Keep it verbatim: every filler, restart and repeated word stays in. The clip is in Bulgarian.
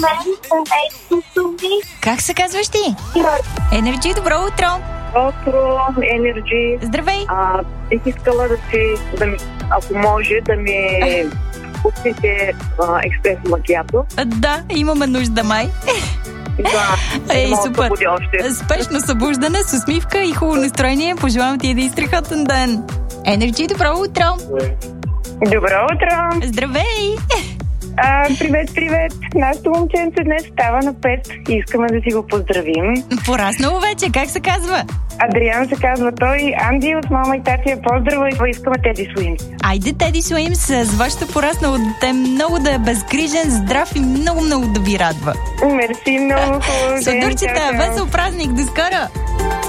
мен семейството ми. Как се казваш ти? Енерджи, добро утро! Утро, Енерджи. Здравей! А, бих искала да си, да ми, ако може, да ми пустите експрес макиато. Да, имаме нужда, май. Да, Ей, не супер. още. Спешно събуждане с усмивка и хубаво настроение. Пожелавам ти един страхотен ден. Енерджи, добро утро! Добро утро! Здравей! А, привет, привет! Нашето момченце днес става на пет и искаме да си го поздравим. Пораснало вече, как се казва? Адриан се казва той. Анди от мама и тати я поздрава и искаме Теди Суимс. Айде, Теди Суимс, с вашето пораснало дете много да е безгрижен, здрав и много-много да ви радва. Мерси, много хубаво. Сладурчета, весел празник, до скоро!